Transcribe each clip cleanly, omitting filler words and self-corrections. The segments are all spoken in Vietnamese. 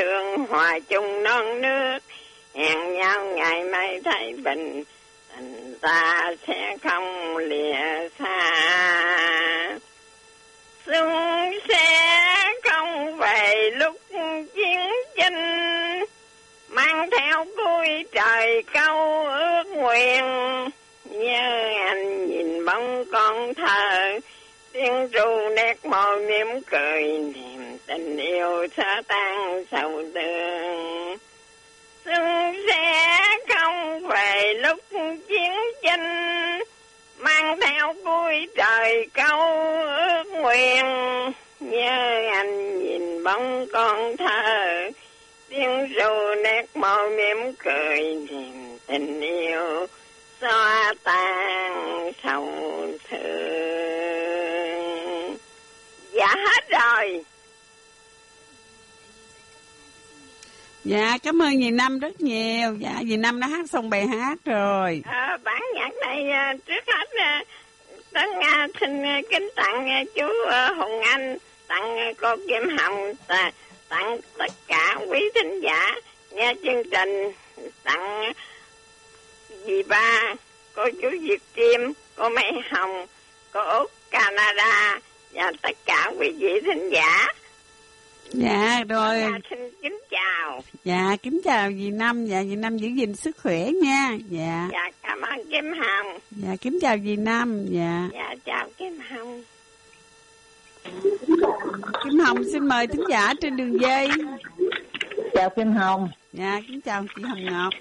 thương hòa chung non nước, hẹn nhau ngày mai thấy bình, tình ta sẽ không lìa xa. Xuân sẽ không về lúc chiến tranh, mang theo cuối trời câu ước nguyện. Nhớ anh nhìn bóng con thơ, tiếng ru nét môi mỉm cười, niềm tình yêu xa tan sầu thương. Xuân sẽ không về lúc chiến tranh, mang theo cuối trời câu ước nguyện. Nhớ anh nhìn bóng con thơ, tiếng ru nét môi mỉm cười, niềm tình yêu xóa tan sầu thương. Dạ hết rồi. Dạ cảm ơn dì Năm rất nhiều. Dạ dì Năm đã hát xong bài hát rồi. Bản nhạc này trước hết Tấn xin kính tặng chú Hùng Anh, tặng cô Kim Hồng, tặng tất cả quý thính giả nghe chương trình, tặng dì Ba, cô chú Việt Kim, cô Mai Hồng, cô Út Canada và tất cả quý vị thính giả. Dạ rồi. Xin kính chào. Dạ kính chào dì Năm. Dạ dì Năm giữ gìn sức khỏe nha. Dạ. Dạ cảm ơn Kim Hồng. Dạ kính chào dì Năm. Dạ. Dạ chào Kim Hồng. Kim Hồng xin mời thính giả trên đường dây. Chào Kim Hồng. Dạ kính chào chị Hồng Ngọc.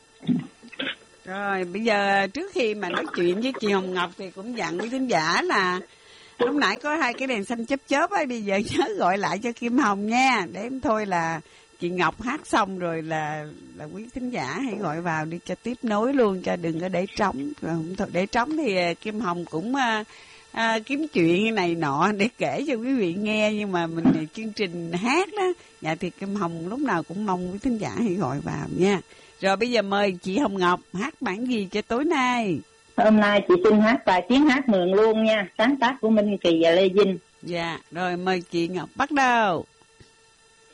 Rồi bây giờ trước khi mà nói chuyện với chị Hồng Ngọc thì cũng dặn với thính giả là lúc nãy có 2 cái đèn xanh chớp chớp ấy, bây giờ nhớ gọi lại cho Kim Hồng nha. Để thôi là chị Ngọc hát xong rồi là quý thính giả hãy gọi vào đi cho tiếp nối luôn, cho đừng có để trống. Rồi không thôi để trống thì Kim Hồng cũng kiếm chuyện này nọ để kể cho quý vị nghe, nhưng mà mình chương trình hát đó. Dạ thì Kim Hồng lúc nào cũng mong quý thính giả hãy gọi vào nha. Rồi bây giờ mời chị Hồng Ngọc hát bản gì cho tối nay? Hôm nay chị xin hát bài Tiếng Hát Mường luôn nha, sáng tác của Minh Kỳ và Lê Vinh. Dạ, rồi mời chị Ngọc bắt đầu.